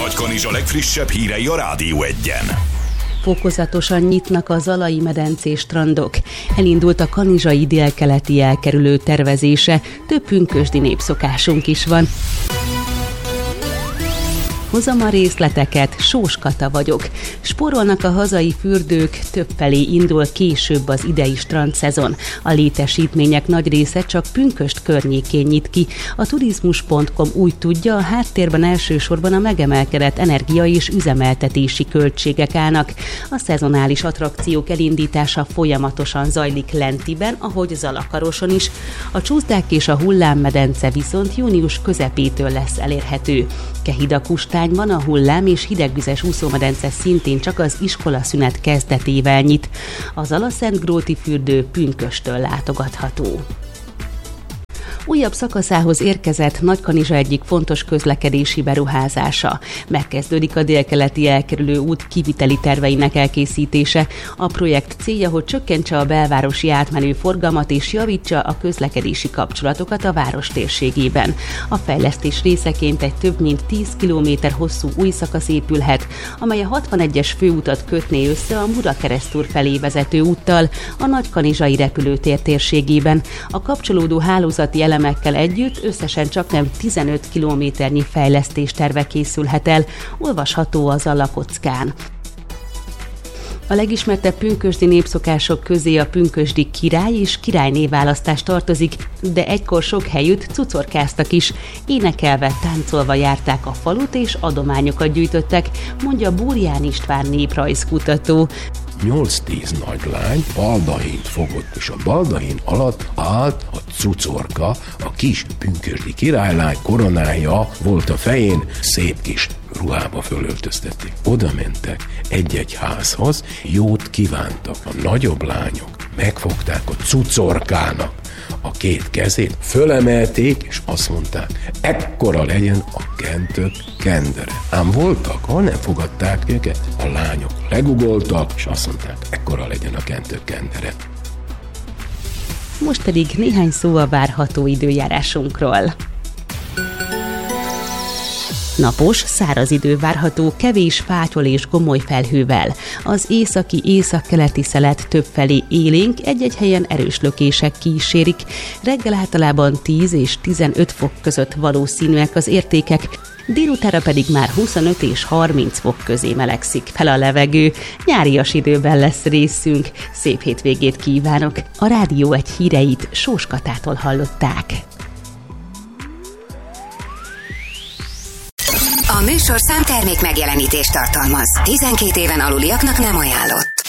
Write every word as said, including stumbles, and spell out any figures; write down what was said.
Nagykanizsa legfrissebb hírei a Rádió Egyen. Fokozatosan nyitnak a zalai medencés strandok. Elindult a kanizsai délkeleti elkerülő tervezése, több pünkösdi népszokásunk is van. Hozom a részleteket, Sós Kata vagyok. Spórolnak a hazai fürdők, többfelé indul később az idei strandszezon. A létesítmények nagy része csak Pünkösd környékén nyit ki. A turizmus pont com úgy tudja, a háttérben elsősorban a megemelkedett energia és üzemeltetési költségek állnak. A szezonális attrakciók elindítása folyamatosan zajlik Lentiben, ahogy Zalakaroson is. A csúszdák és a hullámmedence viszont június közepétől lesz elérhető. Kehidakustányban a hullám és hidegvizes úszómedence szintén csak az iskolaszünet kezdetével nyit. Az Alaszentgróti fürdő Pünkösdtől látogatható. Újabb szakaszához érkezett Nagykanizsa egyik fontos közlekedési beruházása. Megkezdődik a délkeleti elkerülő út kiviteli terveinek elkészítése. A projekt célja, hogy csökkentse a belvárosi átmenő forgalmat és javítsa a közlekedési kapcsolatokat a város térségében. A fejlesztés részeként egy több mint tíz kilométer hosszú új szakasz épülhet, amely a hatvanegyes főutat kötné össze a Murakeresztúr felé vezető úttal a Nagykanizsai repülőtér térségében. A kapcsolódó hálózati elemekkel együtt összesen csaknem tizenöt kilométernyi fejlesztés terve készülhet el, olvasható az a lakockán. A legismertebb pünkösdi népszokások közé a pünkösdi király és királynéválasztás tartozik, de egykor sok helyütt cucorkáztak is. Énekelve, táncolva járták a falut és adományokat gyűjtöttek, mondja Búrján István néprajzkutató. nyolc-tíz nagylány baldahint fogott, és a baldahin alatt állt a cucorka, a kis pünkösdi királylány koronája volt a fején, szép kis ruhába fölöltöztették. Oda mentek egy-egy házhoz, jót kívántak. A nagyobb lányok megfogták a cucorkának a két kezét, fölemelték, és azt mondták, ekkora legyen a kentök kendere. Ám voltak, ha nem fogadták őket, a lányok legugoltak, és azt mondták, ekkora legyen a kentök kendere. Most pedig néhány szó a várható időjárásunkról. Napos, száraz idő várható, kevés fátyol és gomoly felhővel. Az északi északkeleti szelet többfelé élénk, egy-egy helyen erős lökések kísérik. Reggel általában tíz és tizenöt fok között valószínűek az értékek, délutára pedig már huszonöt és harminc fok közé melegszik fel a levegő. Nyárias időben lesz részünk. Szép hétvégét kívánok! A Rádió Egy híreit Sós Katától hallották. A műsorszám termék megjelenítést tartalmaz. tizenkét éven aluliaknak nem ajánlott.